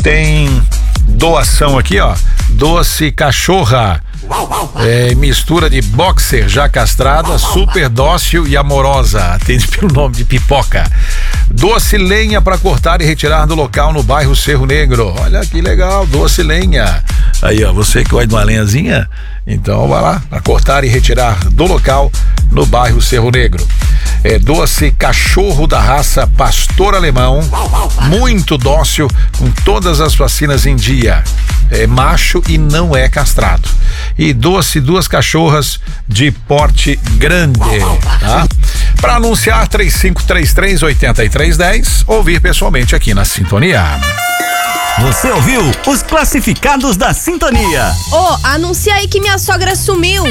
Tem doação aqui, ó. Doce cachorra. Mistura de boxer já castrada, super dócil e amorosa. Atende pelo nome de Pipoca. Doce lenha para cortar e retirar do local no bairro Cerro Negro. Olha que legal, doce lenha. Aí, ó, você que gosta de uma lenhazinha, então vai lá, para cortar e retirar do local no bairro Cerro Negro. Doce cachorro da raça pastor alemão, muito dócil, com todas as vacinas em dia. É macho e não é castrado. E doce duas cachorras de porte grande, tá? Para anunciar 3533-8310, ouvir pessoalmente aqui na Sintonia. Você ouviu os classificados da Sintonia. Anuncia aí que minha sogra sumiu.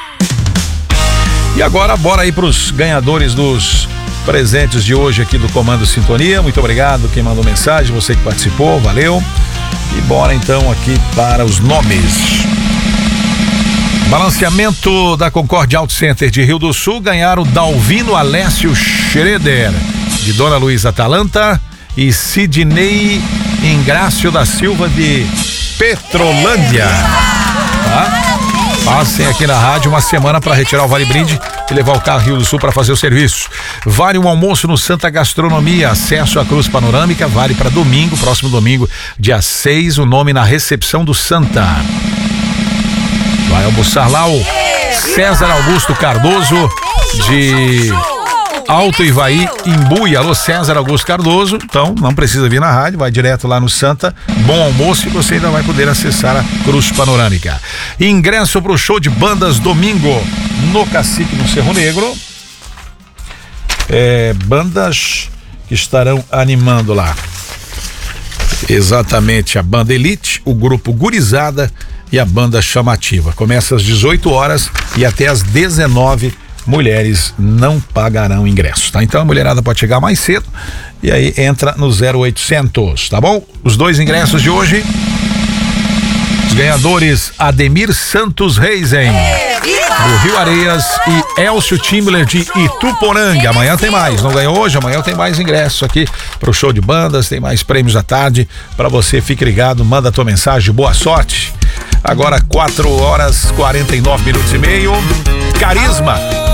E agora, bora aí pros ganhadores dos presentes de hoje aqui do Comando Sintonia. Muito obrigado quem mandou mensagem, você que participou, valeu. E bora então aqui para os nomes. Balanceamento da Concorde Auto Center de Rio do Sul ganharam Dalvino Alessio Schroeder, de Dona Luísa Atalanta, e Sidney Ingrácio da Silva, de Petrolândia. Tá? Passem aqui na rádio uma semana para retirar o Vale Brinde e levar o carro Rio do Sul para fazer o serviço. Vale um almoço no Santa Gastronomia, acesso à Cruz Panorâmica, vale para domingo, próximo domingo, dia 6, o nome na recepção do Santa. Vai almoçar lá o César Augusto Cardoso, de Alto Ivaí, Imbuí. Alô, César Augusto Cardoso. Então, não precisa vir na rádio, vai direto lá no Santa. Bom almoço e você ainda vai poder acessar a Cruz Panorâmica. Ingresso pro show de bandas domingo no Cacique, no Cerro Negro. Bandas que estarão animando lá. Exatamente, a banda Elite, o grupo Gurizada e a banda Chamativa. Começa às 18 horas e até às 19 mulheres não pagarão ingresso, tá? Então a mulherada pode chegar mais cedo e aí entra no 0800, tá bom? Os dois ingressos de hoje, os ganhadores Ademir Santos Reisen, do Rio Areias, e Elcio Timler, de Ituporanga. Amanhã tem mais, não ganhou hoje? Amanhã tem mais ingresso aqui pro show de bandas, tem mais prêmios à tarde para você. Fique ligado, manda a tua mensagem, boa sorte. Agora 4 horas 49 minutos e meio. Carisma